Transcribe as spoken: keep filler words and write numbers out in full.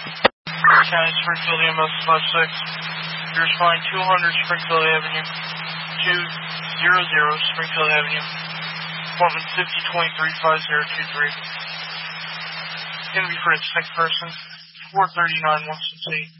County Springfield E M S five six. You're responding two hundred Springfield Avenue, two hundred Springfield Avenue, appointment fifty twenty-three five zero two three. It's going to be for a sick person, four thirty-nine Washington State.